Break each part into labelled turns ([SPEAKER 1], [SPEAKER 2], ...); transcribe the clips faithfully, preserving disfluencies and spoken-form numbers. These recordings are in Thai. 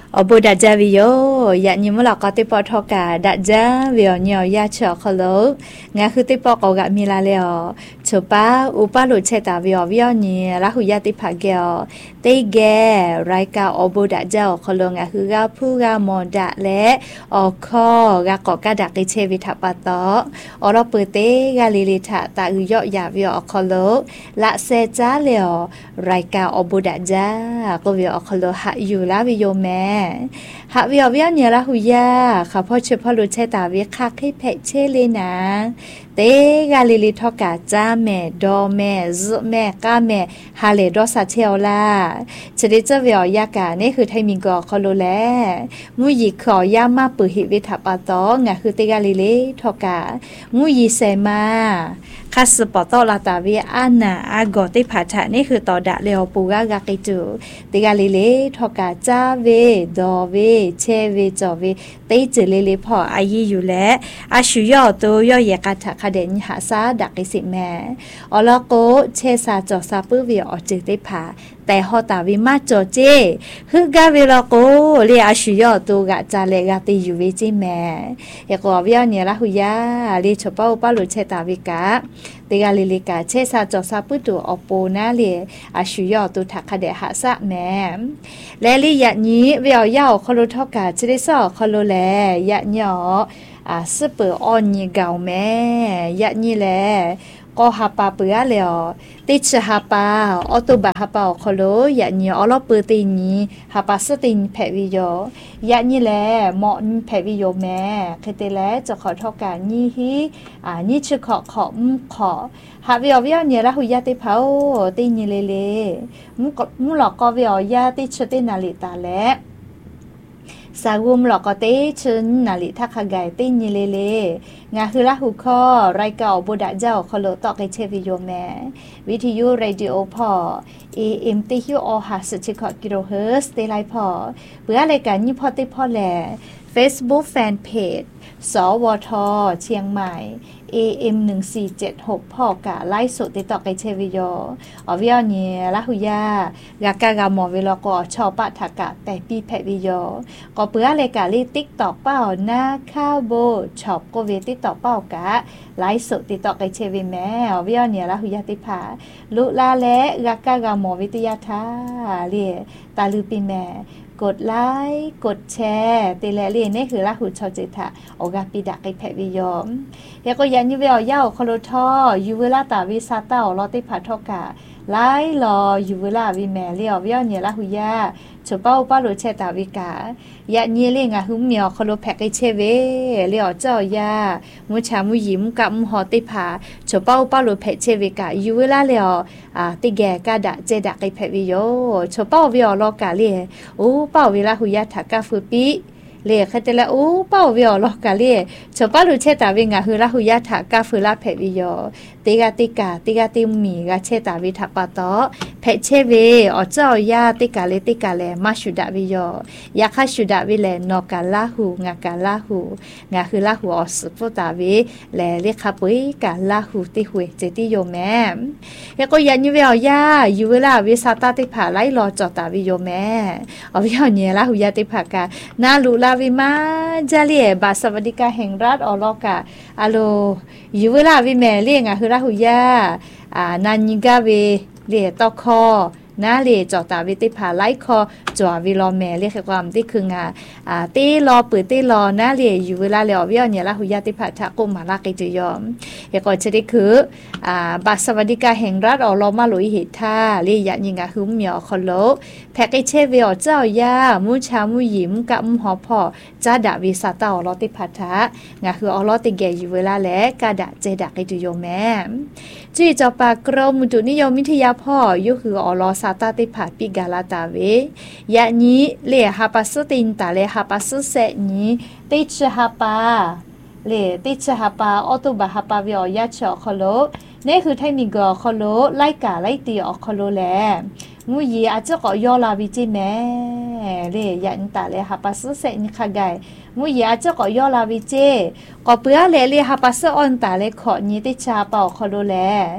[SPEAKER 1] อบูดัจจาวิโยยะนิมลอกติปอทอกาดัจจาวิโยเนียวยาเชอคโลงาคือติปอกอกะมีลาเลอฉปาอุปาลุเชตาวิโยวิโยเนียลาหุยาติภาเกอเตแกไรกาอบูดัจจาคโลงาคือกาผู้กามอดะและออคอกากอกะดักเชวิทัปตออรเปเตกาลิลิทะตาอุยอยาวิโยคโลละเซจาเลอไรกาอบูดัจจากวิโยคโลหะอยู่ลาวิโยแมหาวิววิวเนี่ยละหุยาค่ะพ่อเชื่อพ่อรู้ใช่ตาวิคักให้เพชเชเลยนะเตกาลิลิทอกาจ้าแม่ดอแม่ซุแม่ก้าแม่ฮาเลดอซาเชลล่าจะได้เจ้าวิวยากานี่คือไทยมิงกอคอโลแลมุยิขอย่ามาปือหิวิทัปาตองะคือเตกาลิลิทอกามุยิเซมาคาสปอตอลาตาวิอานาอากอติผาถะนี่คือต่อดะเลวปูกากากิจูเตกาลิลิทอกาจ้าเวดอเวเชเวจอเวเตจิเลเลพ่ออายีอยู่แล้วอาชุยอโตยอยกาถะคาเดนหาซาดักกิสิแม่อลโกเชซาจอซาปื้อวิออจิติผาแต่ฮอตาวิมาจอเจฮึกาเวลโกเลียอาชุยอโตกะจาเลกาติอยู่เวจิแม่ยกอวิอเนี่ยละหุยาลีชปาอุปาลุเชตาวิกาเตกาลิลิกาเชซาจอซาปื้อตัวอโปนาเลอาชุยอโตทักคาเดหาซะแม่และลิยะนี้เวียวยาวคอโลทอกาจะได้ซอคอโลแลยะหยออ่าซึเปอออนนี่เก่าแม่ยะนี่แลก็หาปาเปื้อเลยติดหาปาออโตบะหาปาคอโลยะนี่ออลอเปตินี้หาปาสตินแผวิโยยะนี่แลเหมาะแผวิโยแม่เคเตแลจะขอทอกานี่ฮิอ่านี่ชื่อขอขอมขอหาวิววิวเนี่ยละหุยาติเผาตินี่เลเลมุกมุหลอกก็วิวยาติชตินาลิตาแลสาวุมหลอกก็เตชนนาลิทักขะไกตินี่เลเลงาคือละหุคอไรเก่าบุดะเจ้าคอโลตอกไอเชวิโยแมวิทยุเรดิโอพอเอเอ็มติฮิวอหาสชิคกิโลเฮิร์ตเตไลพอเพื่ออะไรกันนี่พอติพอแล Facebook Fanpage สวทเชียงใหม่ เอ เอ็ม หนึ่งสี่เจ็ดหกพ่อกะไลฟ์สดติดต่อกับเชวิโยอวิวเนี่ยละหุยากากากามอเวลาก็ชอบปะทากะแต่ปีแพวิโยก็เปื้ออะไรกะลิติ๊กตอกเป้าหน้าข้าวโบชอบก็เวติ๊กตอกเป้ากะไลฟ์สดติดต่อกับเชวิแม่อวิวเนี่ยละหุยาติผาลุลาและกากากามอวิทยาทาเรียตาลือปีแม่กดไลค์กดแชร์ตีแลเรียนนี่คือละหุชอจิตะโอกาปิดะไกแพวิโยแล้วก็ยันยูเวลเย้าคอโลทอยูเวลาตาวิซาเต้าลอติผาทอกะไลรอยูเวลาวิแมเลียวเวียวเนี่ยละหุยาชเป้าป้าโลเชตาวิกายะเนี่ยเลงะหุมเมียวคอโลแพกไอเชเวเลียวเจ้ายามุชามุยิมกะมุหอติผาชเป้าป้าโลแพเชเวกะยูเวลาเลียวอ่าติแกกะดะเจดะไกแพวิโยชเป้าเวียวลอกะเลียโอ้เป้าเวลาหุยาทักกะฟุปิเล่ค่ะแต่ละโอ้เป้าวิอลอกะเล่ชอบป้ารู้เชตาวิงะฮือละหุยาถากาฟือละเพวิโยติกาติกาติกาติมีกะเชตาวิทัปปะตอเพเชเวอเจ้ายาติกาเลติกาเลมาชุดะวิโยยาคะชุดะวิเลนอกะลาหูงะกะลาหูงะฮือละหูอสฟุตาวิแลเลคะปุยกะลาหูติหุยเจติโยแม่ยะก็ยันยูเวยายูเวลาวิซาตาติผาไลรอจอตาวิโยแม่อวิหเนี่ยละหุยาติผากะนาลุลาวิมาจาเลียบาสวัสดิการแห่งรัฐออลอกะอะโลยูเวลาวิแม่เลียงอะคือละหุยาอ่านันยิกาเวเลียตอคอนาเลจอตาวิติผาไลคอจอวิลอแม่เรียกความที่คืองาอ่าตีรอปือตีรอนาเลอยู่เวลาแล้วเวียเนี่ยละหุยาติผาทะกุมาลากิจยอมเฮก็จะได้คืออ่าบัตรสวัสดิการแห่งรัฐออลอมาลุยหิท่าเรียยะยิงาหุมเหมียวคอโลแพ็กเชเวอเจ้ายามูชามูยิมกะมุหอพอจ้าดาวิซาตาออลอติผาทะงาคือออลอติเกอยู่เวลาและกาดะเจดะกิจยอมแม่จีจอปากรมมุตุนิยมวิทยาพ่อยุคือออลอซาตาติผาปิกาลาตาเวยะนี้เลหาปัสตินตาเลหาปัสเสนี้ติชหาปาเลติชหาปาออตุบะหาปาวิอยาชอคอโลนี่คือไทมิกอคอโลไลกาไลตีออคอโลแลงูยีอาจจะก็ยอลาวิจิแม่เลยันตาเลหาปัสเสนี้ขะไกงูยีอาจจะก็ยอลาวิเจก็เปื้อเลเลหาปัสออนตาเลขอนี้ติชาปาคอโลแล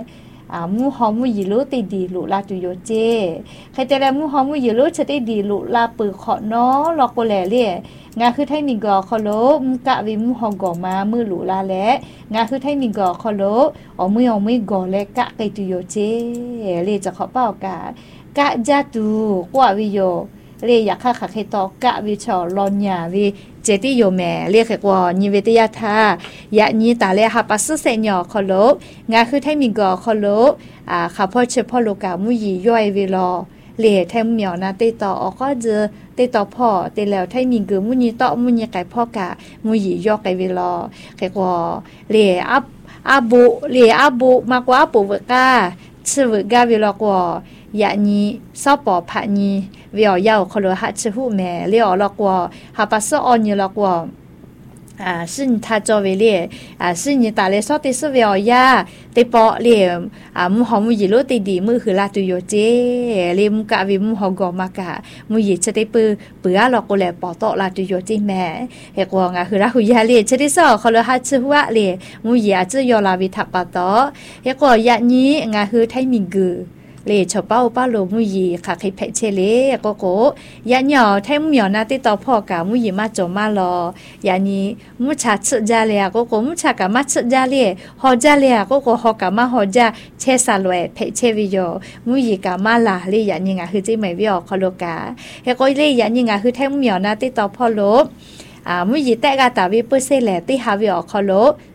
[SPEAKER 1] อ่ามูหอมูยิโลติดีลุลาตุโยเจใครแต่ละมูหอมูยิโลจะได้ดีลุลาปือขอน้อลอกโกแลเล่งาคือไทมิงกอคอโลมกะวิมูฮอกอมามือหลูลาแลงาคือไทมิงกอคอโลอมืออมือกอแลกะไกตุโยเจเลจะขอเป้ากากะจาตูกว่าวิโยเลอยากค่าขักให้ตอกะวิชอลอนยาวิเจติโยแม่เรียกว่านิเวตยาทายะนี้ตาเลหับปัสเสญอคอโลงาคือไทมิงกอคอโลอ่าข้าพ่อเฉพาะโลกามุยีย่อยเวลอเลแทมเหมียวนะติต่อออกก็เจอติต่อพ่อติแล้วไทมิงกือมุยีต่อมุยีไก่พ่อกะมุยีย่อไก่เวลอแค่ว่าเลอับอาบุเลอาบุมากกว่าอาบุเวกาชื่อเวกาเวลอกว่ายะนี้ซอปอผะนี้เวียวยาวคโลหัดชื่อหูแม่เลี้ยวลอกว่าหาปัสสออนอยู่ลอกว่าอ่าซึ่งถ้าจอเวเล่อ่าซึ่งนี่ตาเลซอติสเวียยาติปอเลียมอ่ามุหอมุยิโลติดีมือคือลาตุโยเจเลมกะวิมุหอกอมากะมุยิชะติปือเปือลอกโกแลปอตอลาตุโยจิแม่เฮกวงะคือลาหุยาเลชะติซอคโลหัดชื่อหัวเลมุยิอาจยอลาวิทัปปะตอเฮกวยะนี้งะคือไทมิงกือเลชอเป้าป้าโลมุยีค่ะใครเพเชเลโกโกยะหยอแทมเหมียวนาติต่อพ่อกะมุยีมาจอมาลอยานี้มุชาชะจาเลโกโกมุชากะมาชะจาเลฮอจาเลโกโกฮอกะมาฮอจาเชซาลวยเพเชวิโยมุยีกะมาลาเลยานี้งะคือจิไม่วิอคโลกาเฮโกเลยานี้งะคือแทมเหมียวนาติต่อพ่อโลอ่ามุยีแตกะตาวิเปเซเลติฮาวิอคโล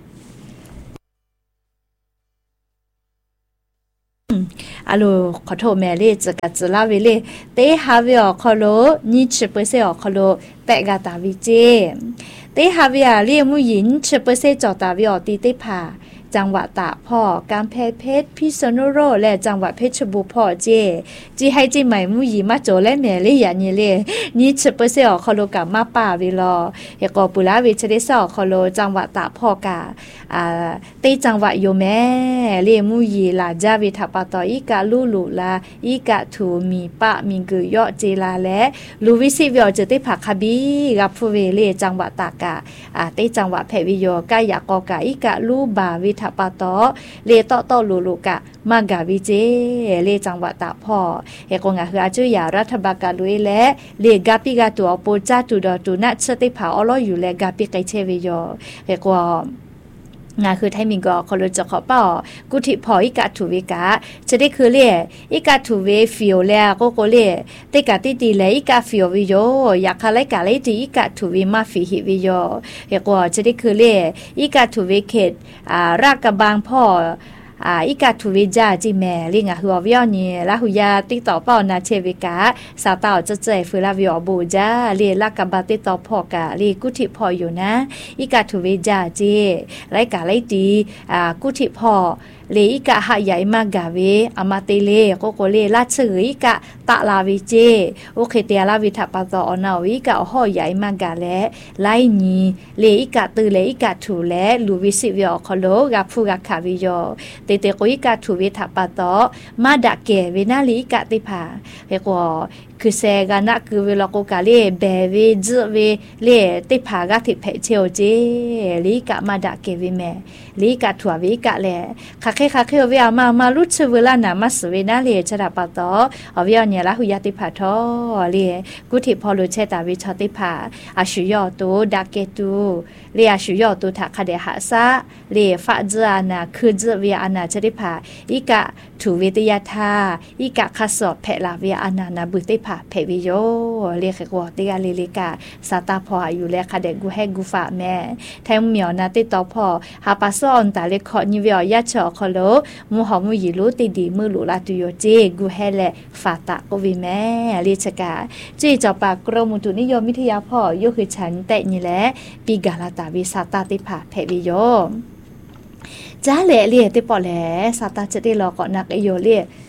[SPEAKER 1] อะโลขอโทษแม่เลจะกัจลาเวเลเตฮาเวอคอโลนิชเปเซอคอโลแตกาตาวิเจเตฮาเวอเรียมุยินชเปเซจอตาเวอตีเตพาจังหวัดตากพ่อกำแพงเพชรพิษณุโลกและจังหวัดเพชรบูรณ์พ่อเจจีให้จีใหม่มุยีมาโจและแม่เลยอย่างนี้เลยนี่ชเปอร์เซอคอโลกับมาป่าวิลอเฮกอปุระวิชเดสอคอโลจังหวัดตากพ่อกาอ่าตีจังหวัดโยแม่เลมุยีลาจาวิทัปปะตออีกาลูลูลาอีกาทูมีปะมิงกุยอเจลาและลูวิสิวิอเจติผักคบีกับฟูเวเลจังหวัดตากาอ่าตีจังหวัดเพวิโยกายากอกาอีกาลูบาวิทัปปะตอเลตอตอลูลูกะมากาวิเจเลจังหวัดตากพ่อเฮกงะคืออาจุยารัฐบาลกาลุยและเลกาปิกาตัวโปจาตุดอตุนัชติผาอลออยู่และกาปิไกเชวิโยเฮกงาคือไทมิงก็คอลจะขอเป้ากุฏิพออีกาถูเวกาจะได้คือเล่อีกาถูเวฟิโอแล้วก็โกเล่ติกาติตีเลยอีกาฟิโอวิโยอยากคาไลกาไลตีอีกาถูเวมาฟิฮิวิโยเฮกว่าจะได้คือเล่อีกาถูเวเขตอ่ารากกะบางพ่ออ่าอีกาทูเวจาจิแม่ลิงอ่ะหัววิอนี่ละหุยาติต่อเป้านาเชวิกาสาวเต่าจะเจฟืลาวิอบูจาเรียลักกะบาติต่อพ่อกะลีกุฏิพ่ออยู่นะอีกาทูเวจาจิไรกะไรตีอ่ากุฏิพ่อเลอีกะหะใหญ่มากาเวอามาเตเลโกโกเลลาเฉยอีกะตะลาวิเจโอเคเตียลาวิทัปปะตออนาวิกะห่อใหญ่มากาและไลนีเลอีกะตือเลอีกะถูและลูวิสิวิอคโลกับฟูกะคาวิโยเตเตโกอีกะถูวิทัปปะตอมาดะเกเวนาลีอีกะติภาเฮกอคือเซกานะคือเวลาโกกาเลเบเวจเวเลติภากะทิเพเชโอเจลีกะมาดะเกวิแมลีกะถั่ววิกะแลคาเคคาเคเวียมามาลุชเวลานามาสเวนาเลชะดาปะตออเวียเนี่ยละหุยาติภาทอเลกุทิพอลุเชตาวิชติภาอาชุยอตูดาเกตูเลอาชุยอตูทะคเดหะซะเลฟะจานาคือจเวียอนาชติภาอีกะถูวิทยาทาอีกะคสอบเพลาเวียอนานาบุติภาเพวิโยเรียกกว่าติกาลิลิกาสาตาพออยู่แล้วค่ะเด็กกูให้กูฝากแม่แทงเหมียวนาติต่อพอหาปาซ่อนแต่เล็กขอนิเวียยาชอคอโลมูหอมูยิรู้ติดีมือหลูลาตุโยเจกูให้แหละฝาตะกวิแม่เรียกกาจีจอปากกรมอุตุนิยมวิทยาพ่อยกคือฉันแต่นี่แหละปีกาลาตาวิสาตาติภาเพวิโยจ้าเละเลียติปอแหลสาตาจะได้รอก่อนนักไอโยเลีย